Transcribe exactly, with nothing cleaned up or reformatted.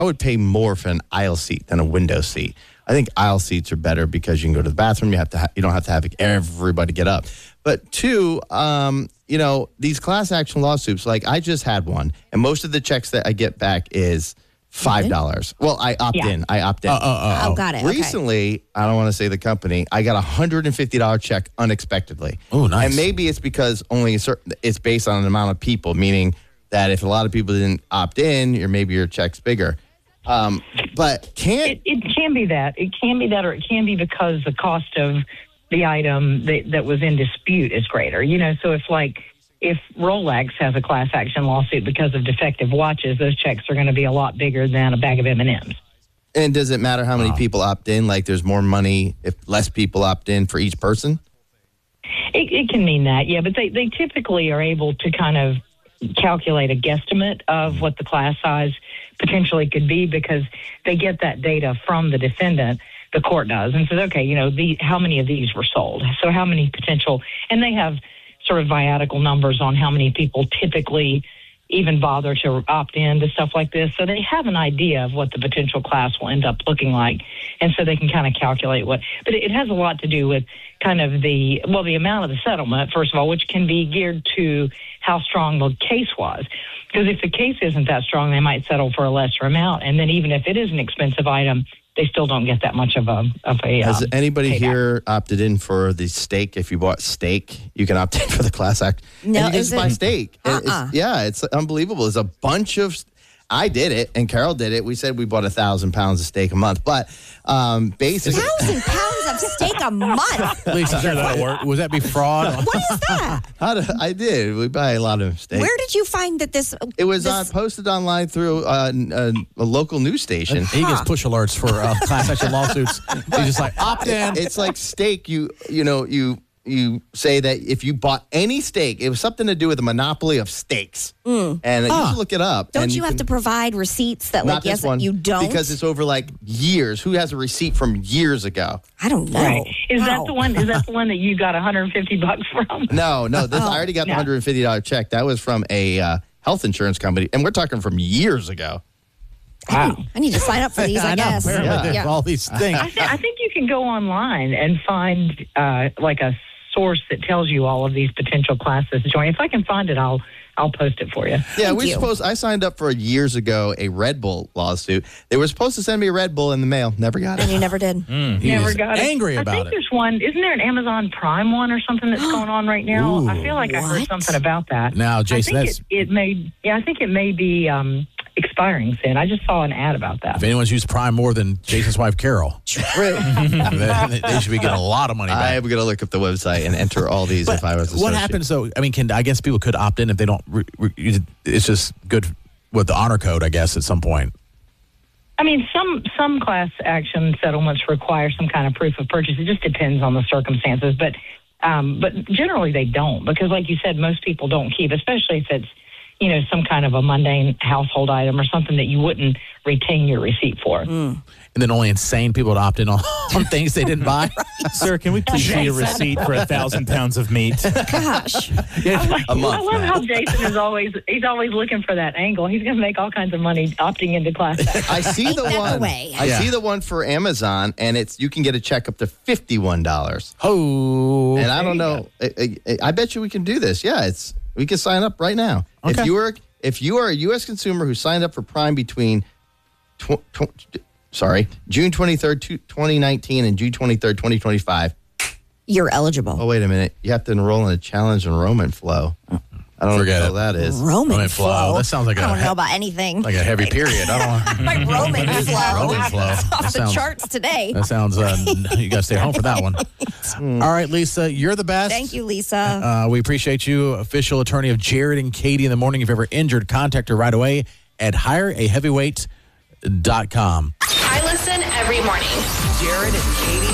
I would pay more for an aisle seat than a window seat. I think aisle seats are better because you can go to the bathroom. You have to. Ha- you don't have to have everybody get up. But two, um, you know, these class action lawsuits. Like I just had one, and most of the checks that I get back is five dollars. Well, I opt Yeah. in. I opt in. Uh, uh, uh, Oh, got it. Okay. Recently, I don't want to say the company, I got a one hundred fifty dollars check unexpectedly. Oh, nice. And maybe it's because only a certain, it's based on an amount of people, meaning that if a lot of people didn't opt in, or maybe your check's bigger. Um, but can't... It, it can be that. It can be that, or it can be because the cost of the item that, that was in dispute is greater. You know, so if like, if Rolex has a class action lawsuit because of defective watches, those checks are going to be a lot bigger than a bag of M and M's. And does it matter how many Wow. people opt in? Like there's more money if less people opt in for each person? It, it can mean that, yeah, but they, they typically are able to kind of calculate a guesstimate of what the class size potentially could be because they get that data from the defendant, the court does, and says, okay, you know, the, how many of these were sold? So how many potential, and they have sort of viatical numbers on how many people typically even bother to opt in to stuff like this. So they have an idea of what the potential class will end up looking like. And so they can kind of calculate what, but it has a lot to do with kind of the, well, the amount of the settlement, first of all, which can be geared to how strong the case was. Because if the case isn't that strong, they might settle for a lesser amount. And then even if it is an expensive item, they still don't get that much of a of a. Has um, anybody payback. here opted in for the steak? If you bought steak, you can opt in for the class act. No, and you is just buy it- steak. And Uh-uh. It's, yeah, it's unbelievable. There's a bunch of. I did it, and Carol did it. We said we bought a thousand pounds of steak a month, but um, basically, Thousand pounds of steak a month. Lisa, sure that work. Was that be fraud? What is that? how do, I did. We buy a lot of steak. Where did you find that this? It was this, uh, posted online through uh, n- uh, a local news station. He gets push alerts for uh, class action lawsuits. He's just like, opt in. It's like steak. You you know you you say that if you bought any steak, it was something to do with the monopoly of steaks. And you should look it up. Don't and you, have can- to provide receipts that, Not like, this yes, one, you don't? because it's over like years. Who has a receipt from years ago? I don't know. Right. Is How? that the one? Is that the one that you got one hundred fifty bucks from? No, no. This Oh, I already got the no. one hundred fifty dollars check. That was from a uh, health insurance company, and we're talking from years ago. Wow. I need to sign up for these, I, I know, guess. apparently Yeah. there's all these things. I, th- I think you can go online and find uh, like a source that tells you all of these potential classes to join. If I can find it, I'll I'll post it for you. Yeah, Thank we you. supposed. I signed up for years ago a Red Bull lawsuit. They were supposed to send me a Red Bull in the mail. Never got And it. you never did. He Never was got it. angry I about think it. there's one. Isn't there an Amazon Prime one or something that's going on right now? I feel like I heard what? something about that. Now, Jason, I think that's it, it may. Yeah, I think it may be um, expiring soon. I just saw an ad about that. if anyone's used Prime more than Jason's wife, Carol, they, they should be getting a lot of money back. I'm gonna look up the website and enter all these if I was. What associate. happens though? I mean, can I guess people could opt in if they don't? Re, re, it's just good with the honor code, I guess, at some point. I mean, some some class action settlements require some kind of proof of purchase. It just depends on the circumstances, but um, but generally they don't because, like you said, most people don't keep, especially if it's you know some kind of a mundane household item or something that you wouldn't retain your receipt for. And then only insane people would opt in on, on things they didn't buy. Sir, can we please see a receipt for a thousand pounds of meat? Gosh. A month I love now. how Jason is always he's always looking for that angle. He's going to make all kinds of money opting into class action. I see the that one. away. I Yeah. see the one for Amazon, and it's you can get a check up to fifty-one dollars. Oh, And I don't know. I, I, I bet you we can do this. Yeah, it's we can sign up right now. Okay. If you are if you are a U S consumer who signed up for Prime between tw- tw- sorry June twenty-third, twenty nineteen, and June twenty-third, twenty twenty-five. You're eligible. Oh wait a minute, you have to enroll in a challenge enrollment flow. I don't Forget know it. what that is. Roman Roman flow. flow. That sounds like I a don't he- know about anything. like a heavy period. I don't. My Roman flow. Roman flow. It's That off the sounds- charts today. That sounds. Uh, you got to stay home for that one. All right, Lisa, you're the best. Thank you, Lisa. Uh, we appreciate you, official attorney of Jared and Katie in the morning. If you're ever injured, contact her right away at hire a heavyweight dot com. I listen every morning. Jared and Katie